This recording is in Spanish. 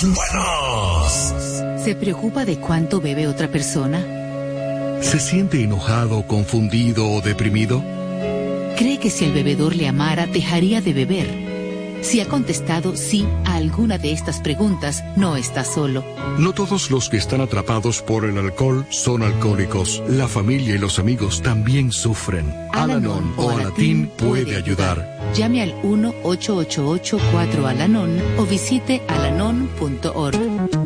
buenos. ¿Se preocupa de cuánto bebe otra persona? ¿Se siente enojado, confundido o deprimido? ¿Cree que si el bebedor le amara, dejaría de beber? Si ha contestado sí a alguna de estas preguntas, no está solo. No todos los que están atrapados por el alcohol son alcohólicos. La familia y los amigos también sufren. Al-Anon o Alatín puede ayudar. Llame al 1-888-4-Al-Anon o visite alanon.org.